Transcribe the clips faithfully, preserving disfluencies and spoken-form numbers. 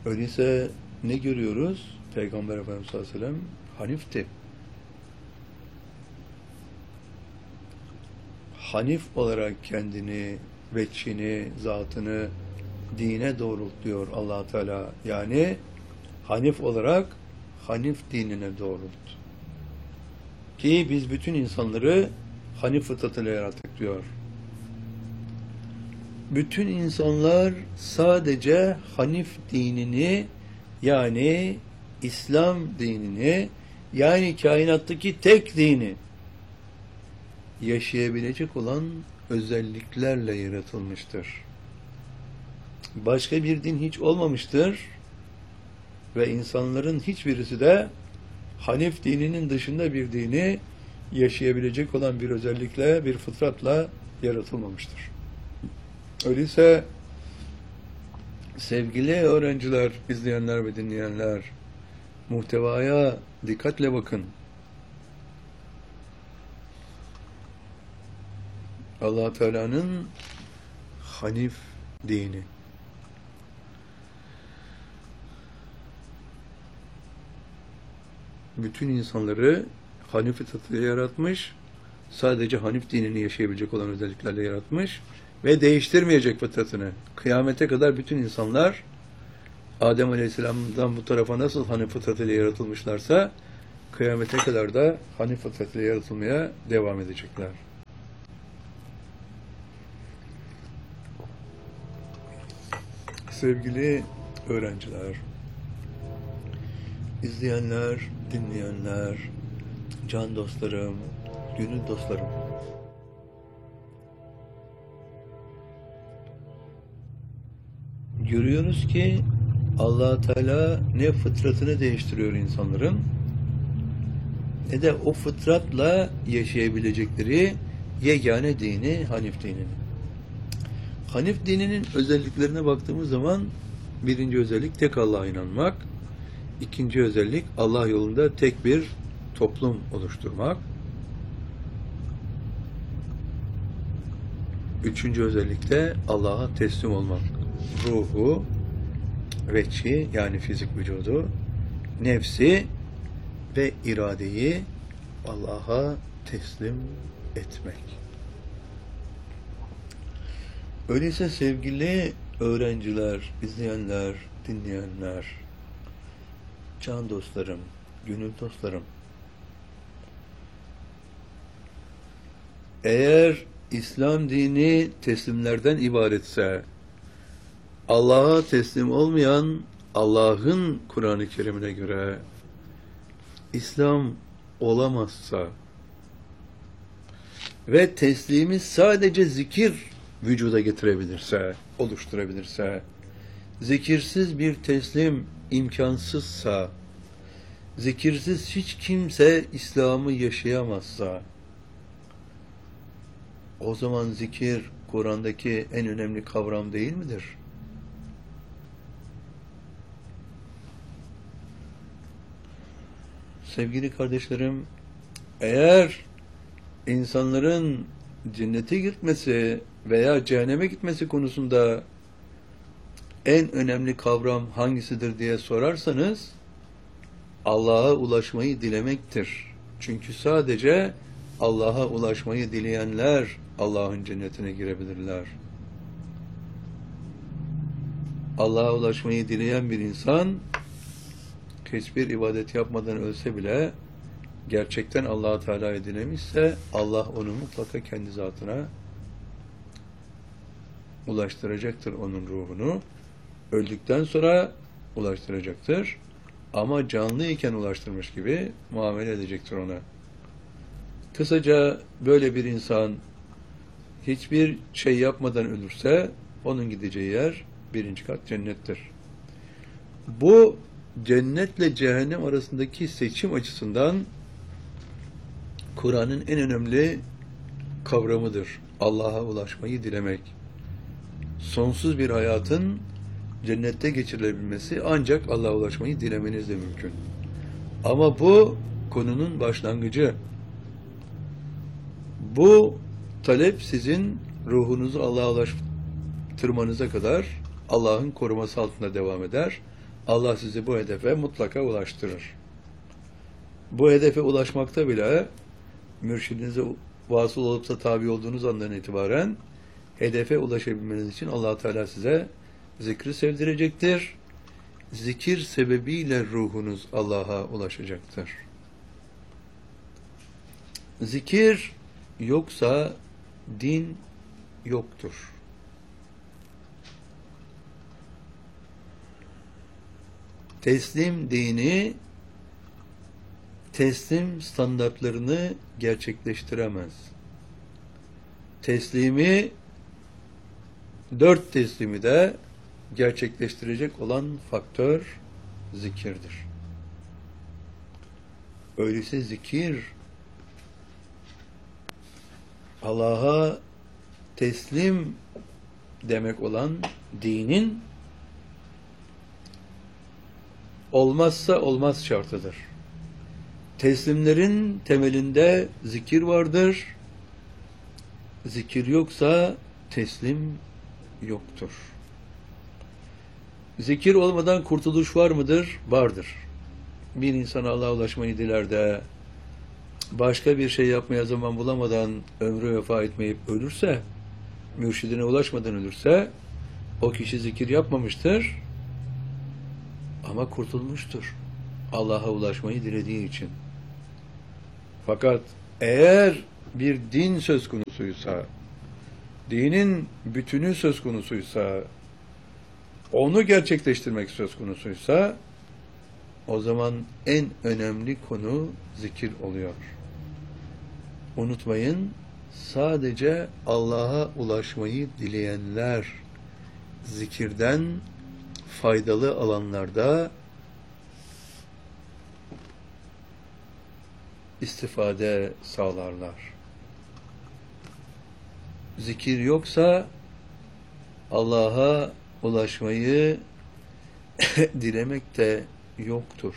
Öyleyse ne görüyoruz? Peygamber Efendimiz sallallahu aleyhi ve sellem Hanif'ti. Hanif olarak kendini, veçhini, zatını dine doğrultuyor Allah Teala. Yani Hanif olarak Hanif dinine doğrult. Ki biz bütün insanları Hanif fıtratıyla yarattık diyor. Bütün insanlar sadece Hanif dinini, yani İslam dinini, yani kainattaki tek dini yaşayabilecek olan özelliklerle yaratılmıştır. Başka bir din hiç olmamıştır ve insanların hiçbirisi de Hanif dininin dışında bir dini yaşayabilecek olan bir özellikle, bir fıtratla yaratılmamıştır. Öyleyse sevgili öğrenciler, izleyenler ve dinleyenler, muhtevaya dikkatle bakın. Allah Teala'nın Hanif dini. Bütün insanları Hanif fıtratıyla yaratmış, sadece Hanif dinini yaşayabilecek olan özelliklerle yaratmış ve değiştirmeyecek fıtratını. Kıyamete kadar bütün insanlar Adem Aleyhisselam'dan bu tarafa nasıl Hanif fıtratıyla yaratılmışlarsa kıyamete kadar da Hanif fıtratıyla yaratılmaya devam edecekler. Sevgili öğrenciler, izleyenler, dinleyenler, can dostlarım, gönül dostlarım. Görüyoruz ki Allah Teala ne fıtratını değiştiriyor insanların, ne de o fıtratla yaşayabilecekleri yegane dini, Hanif dinini. Hanif dininin özelliklerine baktığımız zaman birinci özellik tek Allah'a inanmak, ikinci özellik Allah yolunda tek bir toplum oluşturmak, üçüncü özellik de Allah'a teslim olmak. Ruhu, veçhi yani fizik vücudu, nefsi ve iradeyi Allah'a teslim etmek. Öyleyse sevgili öğrenciler, izleyenler, dinleyenler, can dostlarım, gönül dostlarım, eğer İslam dini teslimlerden ibaretse, Allah'a teslim olmayan Allah'ın Kur'an-ı Kerim'ine göre İslam olamazsa ve teslimi sadece zikir vücuda getirebilirse, oluşturabilirse, zikirsiz bir teslim imkansızsa, zikirsiz hiç kimse İslam'ı yaşayamazsa, o zaman zikir Kur'an'daki en önemli kavram değil midir? Sevgili kardeşlerim, eğer insanların cennete gitmesi veya cehenneme gitmesi konusunda en önemli kavram hangisidir diye sorarsanız, Allah'a ulaşmayı dilemektir. Çünkü sadece Allah'a ulaşmayı dileyenler Allah'ın cennetine girebilirler. Allah'a ulaşmayı dileyen bir insan hiçbir ibadet yapmadan ölse bile gerçekten Allah-u Teala'yı dilemişse Allah onu mutlaka kendi zatına ulaştıracaktır, onun ruhunu. Öldükten sonra ulaştıracaktır. Ama canlıyken ulaştırmış gibi muamele edecektir ona. Kısaca böyle bir insan hiçbir şey yapmadan ölürse onun gideceği yer birinci kat cennettir. Bu cennetle cehennem arasındaki seçim açısından Kur'an'ın en önemli kavramıdır. Allah'a ulaşmayı dilemek. Sonsuz bir hayatın cennette geçirilebilmesi ancak Allah'a ulaşmayı dilemenizle mümkün. Ama bu konunun başlangıcı. Bu talep sizin ruhunuzu Allah'a ulaştırmanıza kadar Allah'ın koruması altında devam eder. Allah sizi bu hedefe mutlaka ulaştırır. Bu hedefe ulaşmakta bile mürşidinize vasıl olup da tabi olduğunuz andan itibaren hedefe ulaşabilmeniz için Allah Teala size zikri sevdirecektir. Zikir sebebiyle ruhunuz Allah'a ulaşacaktır. Zikir yoksa din yoktur. Teslim dini, teslim standartlarını gerçekleştiremez. Teslimi, dört teslimi de gerçekleştirecek olan faktör zikirdir. Öyleyse zikir, Allah'a teslim demek olan dinin olmazsa olmaz şartıdır. Teslimlerin temelinde zikir vardır. Zikir yoksa teslim yoktur. Zikir olmadan kurtuluş var mıdır? Vardır. Bir insan Allah'a ulaşmayı diler de başka bir şey yapmaya zaman bulamadan ömrü vefa etmeyip ölürse, mürşidine ulaşmadan ölürse, o kişi zikir yapmamıştır ama kurtulmuştur. Allah'a ulaşmayı dilediği için. Fakat eğer bir din söz konusuysa, dinin bütünü söz konusuysa, onu gerçekleştirmek söz konusuysa, o zaman en önemli konu zikir oluyor. Unutmayın, sadece Allah'a ulaşmayı dileyenler zikirden faydalı alanlarda istifade sağlarlar. Zikir yoksa Allah'a ulaşmayı dilemek de yoktur.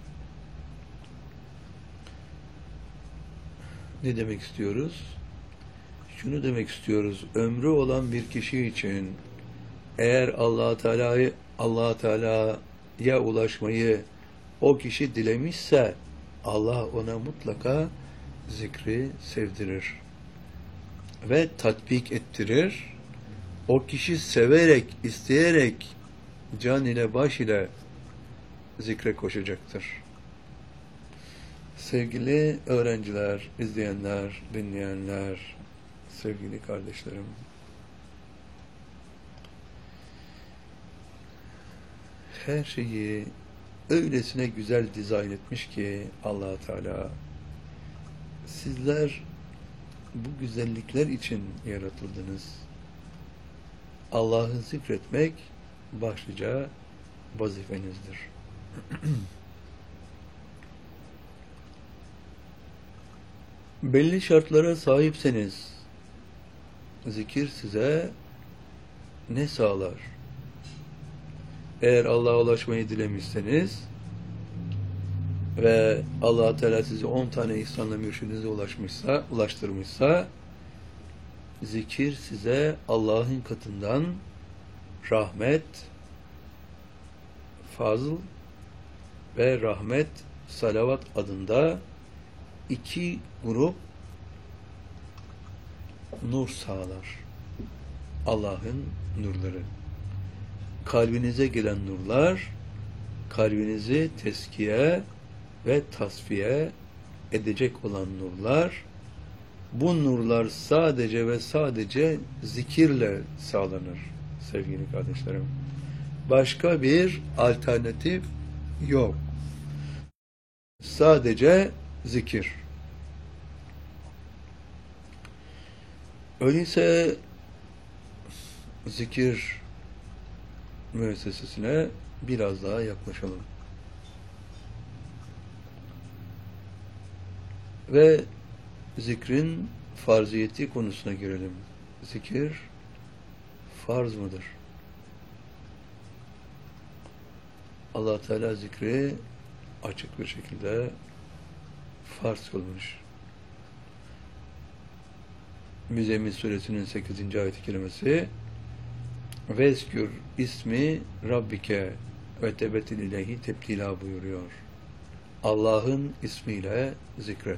Ne demek istiyoruz? Şunu demek istiyoruz. Ömrü olan bir kişi için eğer Allah Teala'yı Allah Teala'ya ulaşmayı o kişi dilemişse Allah ona mutlaka zikri sevdirir ve tatbik ettirir. O kişi severek, isteyerek can ile baş ile zikre koşacaktır. Sevgili öğrenciler, izleyenler, dinleyenler, sevgili kardeşlerim, her şeyi öylesine güzel dizayn etmiş ki Allah Teala, sizler bu güzellikler için yaratıldınız. Allah'ı zikretmek başlıca vazifenizdir. Belli şartlara sahipseniz zikir size ne sağlar? Eğer Allah'a ulaşmayı dilemişseniz ve Allah Teala sizi on tane ihsanla mürşidinize ulaşmışsa, ulaştırmışsa, zikir size Allah'ın katından rahmet, fazl ve rahmet, salavat adında iki grup nur sağlar. Allah'ın nurları. Kalbinize gelen nurlar, kalbinizi teskiye ve tasfiye edecek olan nurlar, bu nurlar sadece ve sadece zikirle sağlanır sevgili kardeşlerim. Başka bir alternatif yok. Sadece zikir. Öyleyse zikir müessesesine biraz daha yaklaşalım. Ve zikrin farziyeti konusuna girelim. Zikir farz mıdır? Allah Teala zikri açık bir şekilde farz kılmış. Müzzemmil suresinin sekizinci ayet-i kerimesi Vezkür ismi Rabbike ve tebetil ileyhi tebdila buyuruyor. Allah'ın ismiyle zikret.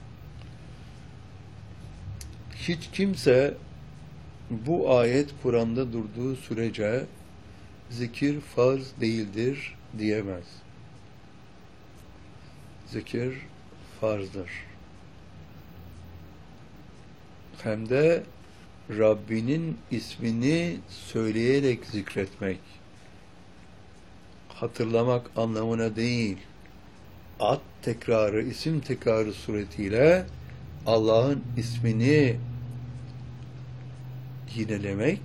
Hiç kimse bu ayet Kur'an'da durduğu sürece zikir farz değildir diyemez. Zikir farzdır. Hem de Rabbinin ismini söyleyerek zikretmek, hatırlamak anlamına değil, ad tekrarı, isim tekrarı suretiyle Allah'ın ismini yinelemek,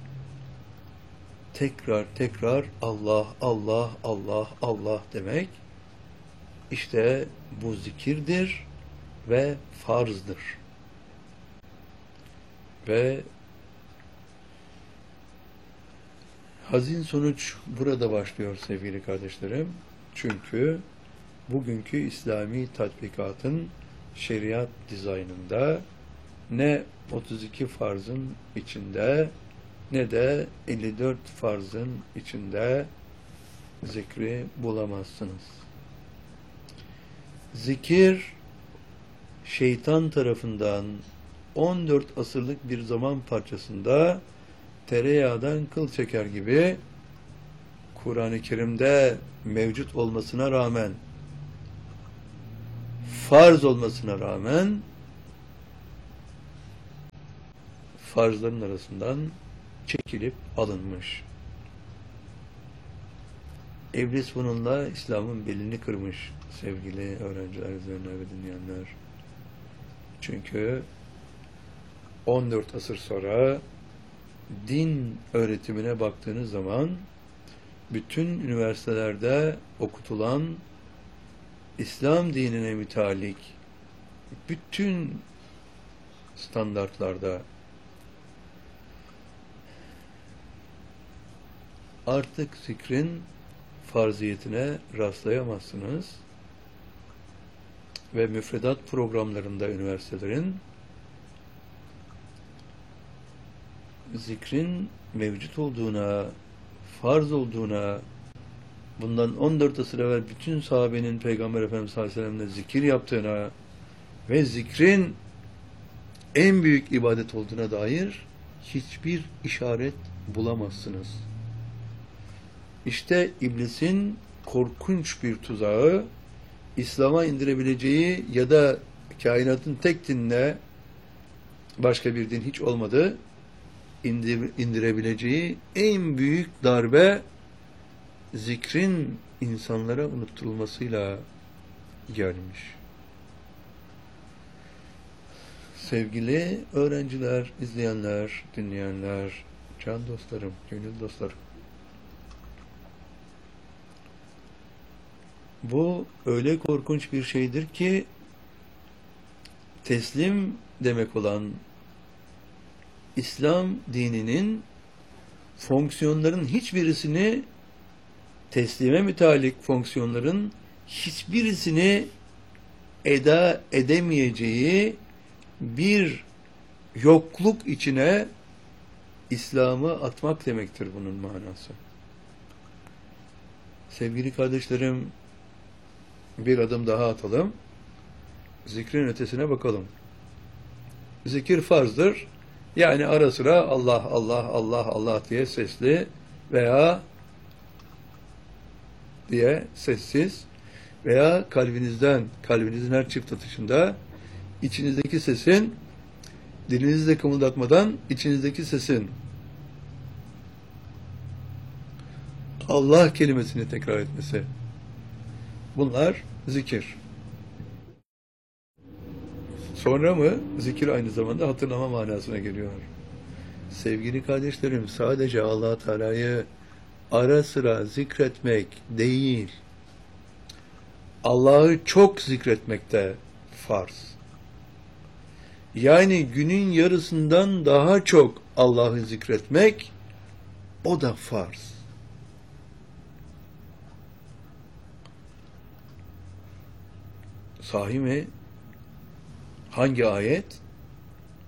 tekrar tekrar Allah, Allah, Allah, Allah demek, işte bu zikirdir ve farzdır. Ve hazin sonuç burada başlıyor sevgili kardeşlerim. Çünkü bugünkü İslami tatbikatın şeriat dizaynında ne otuz iki farzın içinde ne de elli dört farzın içinde zikri bulamazsınız. Zikir şeytan tarafından on dört asırlık bir zaman parçasında tereyağdan kıl çeker gibi Kur'an-ı Kerim'de mevcut olmasına rağmen, farz olmasına rağmen farzların arasından çekilip alınmış. İblis bununla İslam'ın belini kırmış sevgili öğrenciler, izleyenler ve dinleyenler. Çünkü on dört asır sonra din öğretimine baktığınız zaman bütün üniversitelerde okutulan İslam dinine mütalik bütün standartlarda artık zikrin farziyetine rastlayamazsınız ve müfredat programlarında üniversitelerin zikrin mevcut olduğuna, farz olduğuna, bundan on dört asır evvel bütün sahabenin Peygamber Efendimiz sallallahu aleyhi ve sellem'le zikir yaptığına ve zikrin en büyük ibadet olduğuna dair hiçbir işaret bulamazsınız. İşte iblisin korkunç bir tuzağı, İslam'a indirebileceği ya da kainatın tek dinine, başka bir din hiç olmadı, indirebileceği en büyük darbe zikrin insanlara unutturulmasıyla gelmiş. Sevgili öğrenciler, izleyenler, dinleyenler, can dostlarım, gönül dostlarım. Bu öyle korkunç bir şeydir ki teslim demek olan İslam dininin fonksiyonların hiçbirisini, teslime mütalik fonksiyonların hiçbirisini eda edemeyeceği bir yokluk içine İslam'ı atmak demektir bunun manası. Sevgili kardeşlerim, bir adım daha atalım. Zikrin ötesine bakalım. Zikir farzdır. Yani ara sıra Allah, Allah, Allah, Allah diye sesli veya diye sessiz veya kalbinizden, kalbinizin her çift atışında içinizdeki sesin, dilinizle kımıldatmadan içinizdeki sesin Allah kelimesini tekrar etmesi. Bunlar zikir. Sonra mı? Zikir aynı zamanda hatırlama manasına geliyor. Sevgili kardeşlerim, sadece Allah Teala'yı ara sıra zikretmek değil, Allah'ı çok zikretmekte farz. Yani günün yarısından daha çok Allah'ı zikretmek, o da farz. Sahi mi? Hangi ayet?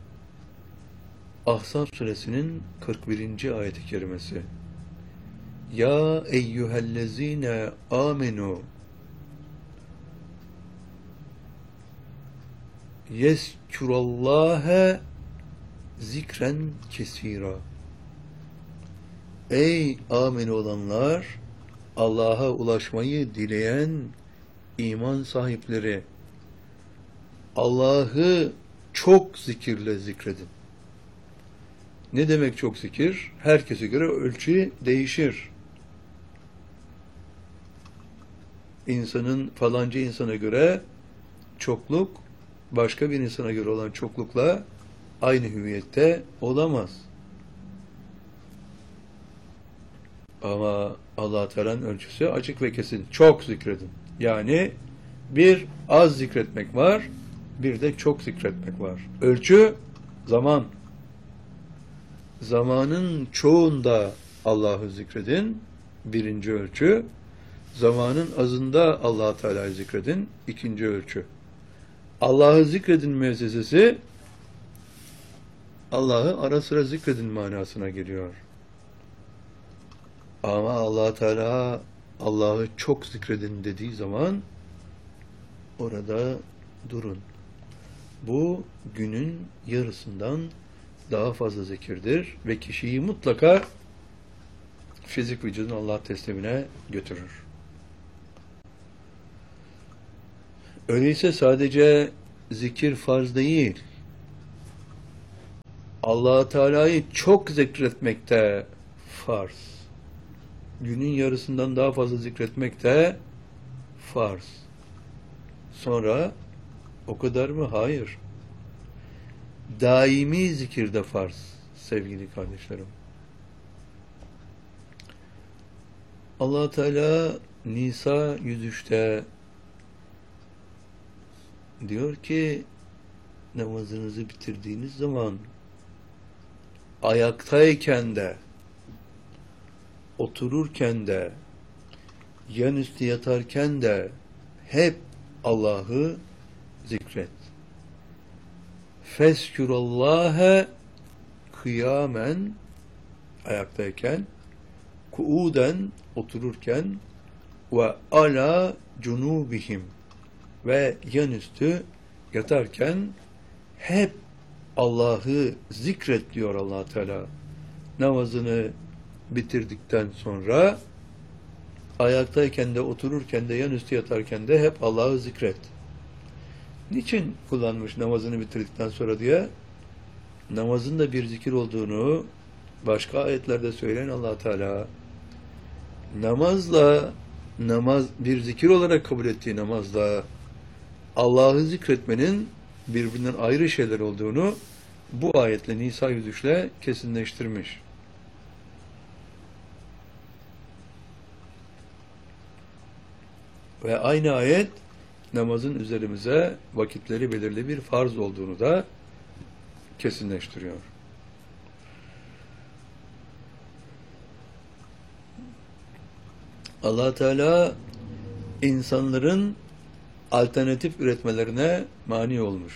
Ahzab suresinin kırk birinci ayet-i kerimesi. Ya eyyühellezine amenu yezkurallâhe zikren kesira. Ey amin olanlar, Allah'a ulaşmayı dileyen iman sahipleri, Allah'ı çok zikirle zikredin. Ne demek çok zikir? Herkese göre ölçü değişir. İnsanın, falanca insana göre çokluk, başka bir insana göre olan çoklukla aynı hüviyette olamaz. Ama Allah Teala'nın ölçüsü açık ve kesin. Çok zikredin. Yani bir az zikretmek var, bir de çok zikretmek var. Ölçü zaman. Zamanın çoğunda Allah'ı zikredin. Birinci ölçü. Zamanın azında Allah Teala'yı zikredin. İkinci ölçü. Allah'ı zikredin müessesesi Allah'ı ara sıra zikredin manasına geliyor. Ama Allah Teala Allah'ı çok zikredin dediği zaman orada durun. Bu günün yarısından daha fazla zikirdir ve kişiyi mutlaka fizik vücudun Allah teslimine götürür. Öyleyse sadece zikir farz değil. Allah Teala'yı çok zikretmek de farz. Günün yarısından daha fazla zikretmek de farz. Sonra o kadar mı? Hayır. Daimi zikir de farz sevgili kardeşlerim. Allah Teala Nisa yüz üçte diyor ki namazınızı bitirdiğiniz zaman ayaktayken de otururken de yan üstü yatarken de hep Allah'ı zikret. Feskürallâhe kıyamen ayaktayken, kuuden otururken ve ala cunubihim ve yan üstü yatarken hep Allah'ı zikret diyor Allah Teala. Namazını bitirdikten sonra ayaktayken de otururken de yan üstü yatarken de hep Allah'ı zikret. Niçin kullanmış namazını bitirdikten sonra diye? Namazın da bir zikir olduğunu başka ayetlerde söyleyen Allah Teala namazla namaz bir zikir olarak kabul ettiği namazla Allah'ı zikretmenin birbirinden ayrı şeyler olduğunu bu ayetle Nisa yüz üçle kesinleştirmiş. Ve aynı ayet namazın üzerimize vakitleri belirli bir farz olduğunu da kesinleştiriyor. Allah Teala insanların alternatif üretmelerine mani olmuş.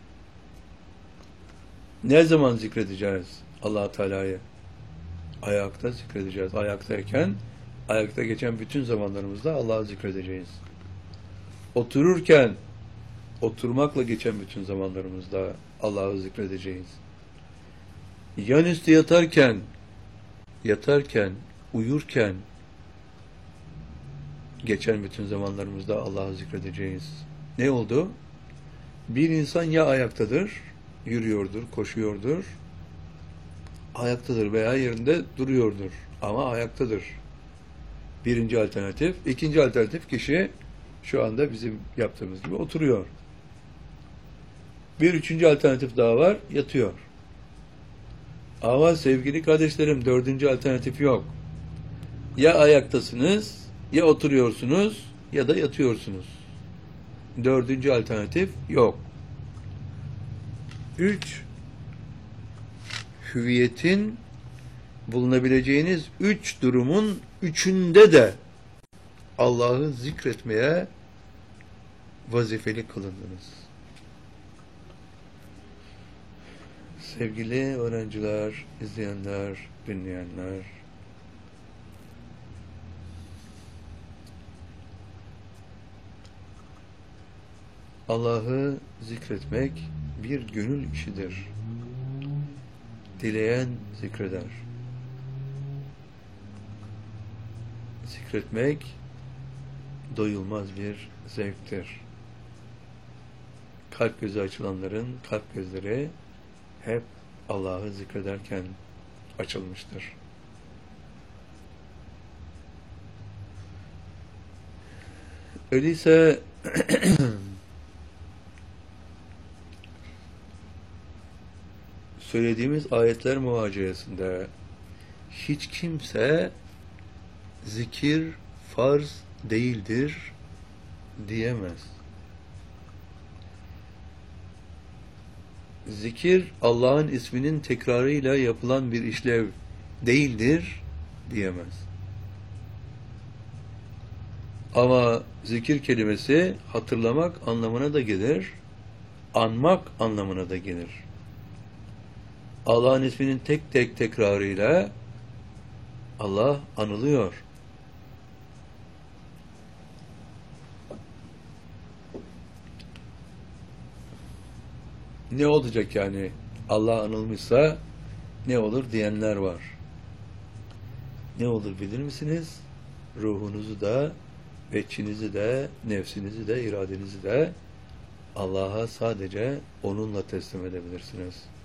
Ne zaman zikredeceğiz Allah Teala'yı? Ayakta zikredeceğiz. Ayaktayken, ayakta geçen bütün zamanlarımızda Allah'ı zikredeceğiz. Otururken, oturmakla geçen bütün zamanlarımızda Allah'ı zikredeceğiz. Yan üstü yatarken, yatarken, uyurken, geçen bütün zamanlarımızda Allah'ı zikredeceğiz. Ne oldu? Bir insan ya ayaktadır, yürüyordur, koşuyordur, ayaktadır veya yerinde duruyordur ama ayaktadır. Birinci alternatif. İkinci alternatif kişi şu anda bizim yaptığımız gibi oturuyor. Bir üçüncü alternatif daha var, yatıyor. Ama sevgili kardeşlerim dördüncü alternatif yok. Ya ayaktasınız, ya oturuyorsunuz ya da yatıyorsunuz. Dördüncü alternatif yok. Üç, hüviyetin bulunabileceğiniz üç durumun üçünde de Allah'ı zikretmeye vazifeli kılındınız. Sevgili öğrenciler, izleyenler, dinleyenler, Allah'ı zikretmek bir gönül işidir. Dileyen zikreder. Zikretmek doyulmaz bir zevktir. Kalp gözü açılanların kalp gözleri hep Allah'ı zikrederken açılmıştır. Öyleyse söylediğimiz ayetler muvaciyesinde hiç kimse zikir farz değildir diyemez. Zikir Allah'ın isminin tekrarıyla yapılan bir işlev değildir diyemez. Ama zikir kelimesi hatırlamak anlamına da gelir, anmak anlamına da gelir. Allah'ın isminin tek tek tekrarıyla Allah anılıyor. Ne olacak yani? Allah anılmışsa ne olur diyenler var. Ne olur bilir misiniz? Ruhunuzu da, veçinizi de, nefsinizi de, iradenizi de Allah'a sadece onunla teslim edebilirsiniz.